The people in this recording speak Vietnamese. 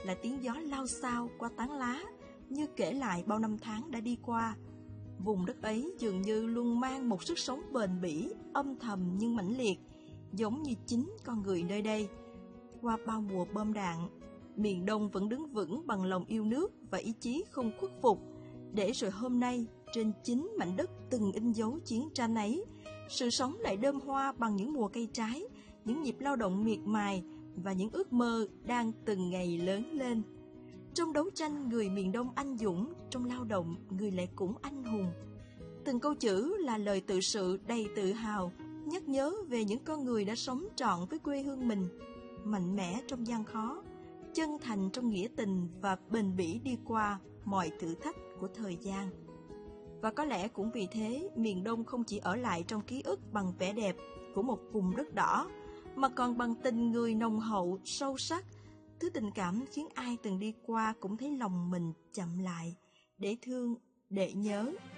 là tiếng gió lao xao qua tán lá, như kể lại bao năm tháng đã đi qua. Vùng đất ấy dường như luôn mang một sức sống bền bỉ, âm thầm nhưng mãnh liệt, giống như chính con người nơi đây. Qua bao mùa bom đạn, miền Đông vẫn đứng vững bằng lòng yêu nước và ý chí không khuất phục, để rồi hôm nay, trên chính mảnh đất từng in dấu chiến tranh ấy, sự sống lại đơm hoa bằng những mùa cây trái, những nhịp lao động miệt mài và những ước mơ đang từng ngày lớn lên. Trong đấu tranh, người miền Đông anh dũng, trong lao động, người lại cũng anh hùng. Từng câu chữ là lời tự sự đầy tự hào, nhắc nhớ về những con người đã sống trọn với quê hương mình, mạnh mẽ trong gian khó, chân thành trong nghĩa tình và bền bỉ đi qua mọi thử thách của thời gian. Và có lẽ cũng vì thế, miền Đông không chỉ ở lại trong ký ức bằng vẻ đẹp của một vùng đất đỏ, mà còn bằng tình người nồng hậu, sâu sắc, thứ tình cảm khiến ai từng đi qua cũng thấy lòng mình chậm lại, để thương, để nhớ,